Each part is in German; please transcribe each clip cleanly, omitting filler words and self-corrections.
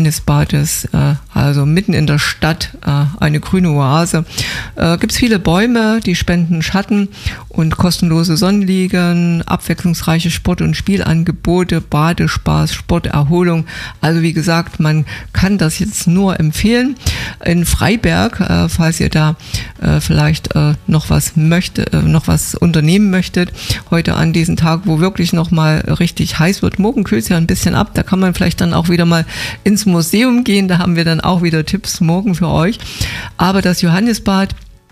Johannisbades, also mitten in der Stadt, eine grüne Oase. Gibt es viele Bäume, die spenden Schatten und kostenlose Sonnenliegen, abwechslungsreiche Sport- und Spielangebote, Badespaß, Sporterholung. Also wie gesagt, man kann das jetzt nur empfehlen. In Freiberg, falls ihr da vielleicht noch was unternehmen möchtet, heute an diesem Tag, wo wirklich noch mal richtig heiß wird. Morgen kühlt es ja ein bisschen ab, da kann man vielleicht dann auch wieder mal ins Museum gehen, da haben wir dann auch wieder Tipps morgen für euch. Aber das Johannisbad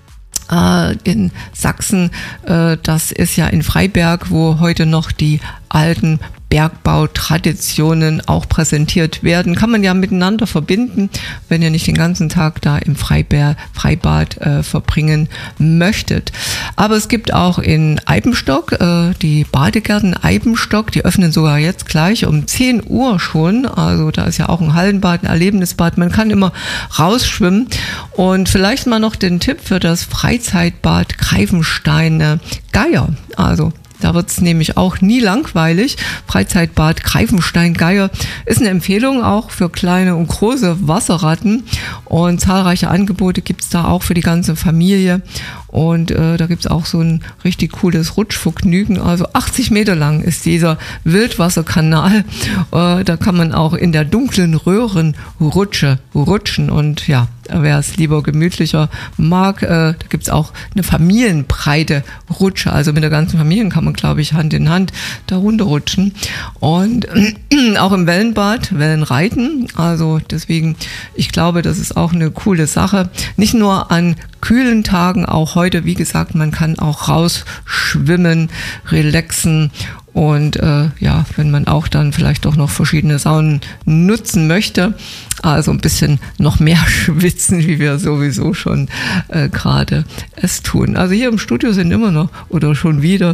in Sachsen, das ist ja in Freiberg, wo heute noch die alten Bergbautraditionen auch präsentiert werden. Kann man ja miteinander verbinden, wenn ihr nicht den ganzen Tag da im Freibad verbringen möchtet. Aber es gibt auch in Eibenstock die Badegärten Eibenstock, die öffnen sogar jetzt gleich um 10 Uhr schon. Also da ist ja auch ein Hallenbad, ein Erlebnisbad. Man kann immer rausschwimmen. Und vielleicht mal noch den Tipp für das Freizeitbad Greifenstein Geier. Also da wird es nämlich auch nie langweilig. Freizeitbad Greifenstein-Geier ist eine Empfehlung auch für kleine und große Wasserratten. Und zahlreiche Angebote gibt es da auch für die ganze Familie. Und da gibt es auch so ein richtig cooles Rutschvergnügen. Also 80 Meter lang ist dieser Wildwasserkanal. Da kann man auch in der dunklen Röhrenrutsche rutschen. Und ja, wer es lieber gemütlicher mag, da gibt es auch eine familienbreite Rutsche. Also mit der ganzen Familie kann man, glaube ich, Hand in Hand da runterrutschen. Und auch im Wellenbad, Wellenreiten. Also deswegen, ich glaube, das ist auch eine coole Sache. Nicht nur an kühlen Tagen, auch heute, wie gesagt, man kann auch rausschwimmen, relaxen. Und ja, wenn man auch dann vielleicht doch noch verschiedene Saunen nutzen möchte, also ein bisschen noch mehr schwitzen, wie wir sowieso schon gerade es tun. Also hier im Studio sind immer noch oder schon wieder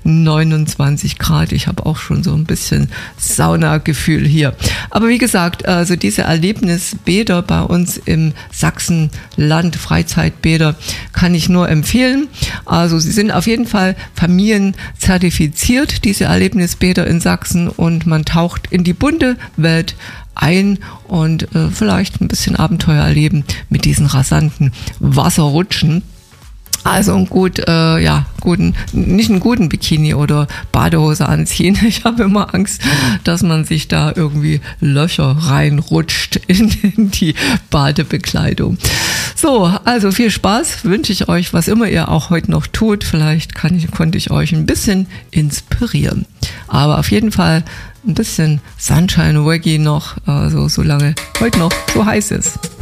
29 Grad. Ich habe auch schon so ein bisschen Saunagefühl hier. Aber wie gesagt, also diese Erlebnisbäder bei uns im Sachsenland, Freizeitbäder, kann ich nur empfehlen. Also sie sind auf jeden Fall familienzertifiziert, diese Erlebnisbäder in Sachsen, und man taucht in die bunte Welt ein und vielleicht ein bisschen Abenteuer erleben mit diesen rasanten Wasserrutschen. Also nicht einen guten Bikini oder Badehose anziehen. Ich habe immer Angst, dass man sich da irgendwie Löcher reinrutscht in die Badebekleidung. So, also viel Spaß wünsche ich euch, was immer ihr auch heute noch tut. Vielleicht konnte ich euch ein bisschen inspirieren. Aber auf jeden Fall ein bisschen Sunshine Reggae noch, also solange heute noch so heiß ist.